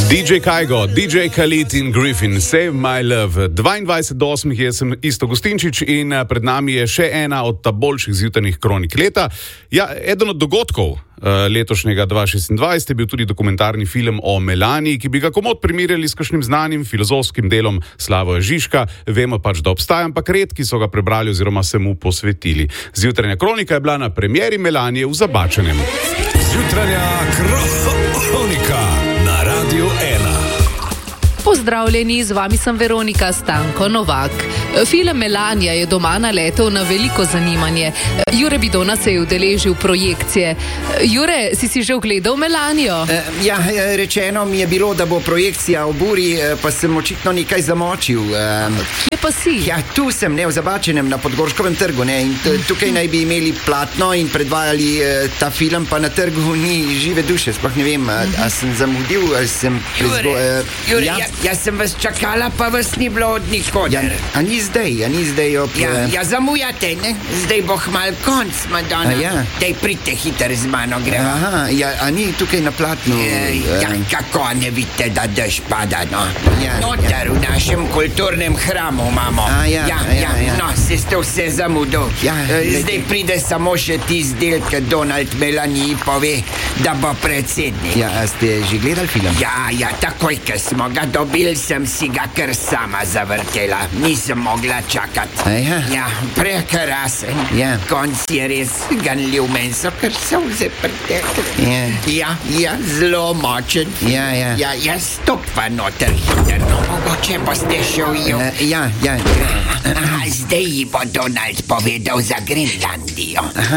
DJ Kygo, DJ Khalid in Griffin, Save My Love. 22.8 je, sem Isto Gustinčič in pred nami je še ena od ta boljših zjutrajnih kronik leta. Ja, eden od dogodkov letošnjega 2026 je bil tudi dokumentarni film o Melaniji, ki bi ga komot primerjali s kakšnim znanim filozofskim delom Slavoja Žižka. Vemo pač, da obstaja, ampak redki so ga prebrali oziroma se mu posvetili. Zjutrajna kronika je bila na premieri Melanije v Zabačenem. Zjutrajna kronika na Radio 1. Pozdravljeni, z vami sem Veronika Stanko Novak. Film Melanija je doma naletel na veliko zanimanje. Jure Bidona se je udeležil projekcije. Jure, si že ogledal Melanijo? Ja, rečeno mi je bilo, da bo projekcija ob uri, pa sem očitno nekaj zamočil. Kje pa si? Ja, tu sem, ne, v Zabačenem, na Podgorškovem trgu, ne, in tukaj naj bi imeli platno in predvajali ta film, pa na trgu ni žive duše, sploh ne vem, a sem zamudil, ali sem Jure, jaz sem vas čakala, pa vas ni bilo od nikoder. Ja, a ni zdaj ob... Ja, zamujate, ne? Zdaj bo hmal konc, Madonna. Ja. Dej, pridite hiter z mano, gremo. Aha, ja, a ni tukaj na platnu? Ja, kako ne vidite, da dež pada, no? Ja, Noter v našem kulturnem hramu imamo. Ja. No, se ste vse zamudil. Ja, Zdaj pride samo še tisti del, ki Donald Melaniji pove, da bo predsednik. Ja, a ste že gledali film? Ja, takoj, ko smo ga dobili, sem si ga kar sama zavrtela. Nisem mogla čakati. Ja, prekrasen. Ja. Konc je res ganljiv, meni so kar solze pretekle. Ja, zelo močen. Ja, stopva noter hiter, no, mogoče boste še ujel. Ja. Zdaj ji bo Donald povedal za Grenlandijo. Aha.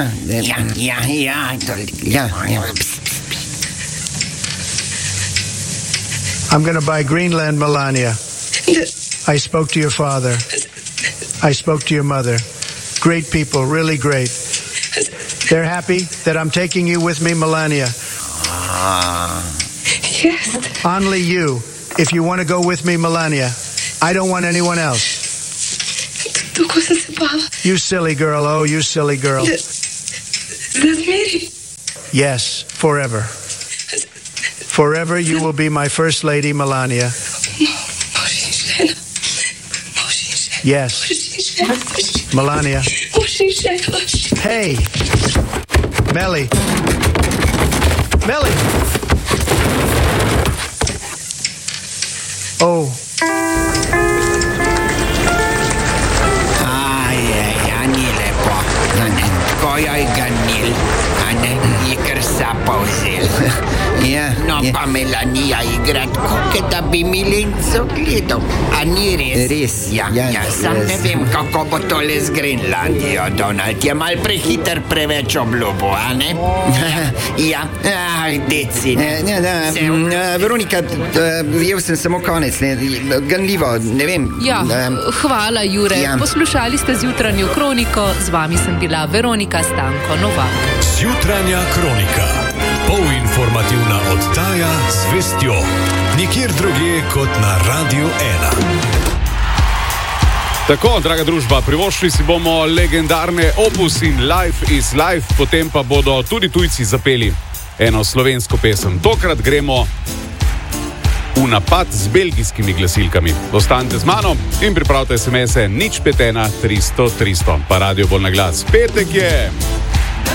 Ja. I'm going to buy Greenland, Melania. I spoke to your father. I spoke to your mother. Great people, really great. They're happy that I'm taking you with me, Melania. Yes. Only you, if you want to go with me, Melania. I don't want anyone else. You silly girl, oh, you silly girl. That's Mary. Yes, forever. Forever you will be my first lady, Melania. Yes. Melania. Hey. Melly. Oh. Ni lepo. Ko jo je ganil, a ne, je kar sapal zel. No, pa Melanija igra tako, da bi Milenco gledal. A ni res? Res. Ja, sam ne vem, kako bo tole z Grenlandijo, Donald. Je mal prehiter preveč obljubo, a ne? Ja, deci. Veronika, jel sem samo konec, ne, ganljivo, ne vem. Ja, hvala, Jure. Ja. Poslušali ste zjutrajno kroniko, z vami sem bila Veronika Stanko Novak. Zjutrajna kronika. Polinformativna oddaja z vestjo. Nikjer drugje kot na Radio 1. Tako, draga družba, privoščili si bomo legendarne Opus in Life is Life, potem pa bodo tudi tujci zapeli eno slovensko pesem. Tokrat gremo v napad z belgijskimi glasilkami. Ostanite z mano in pripravite SMS-e 051 300 300, pa radio bolj na glas. Petek je!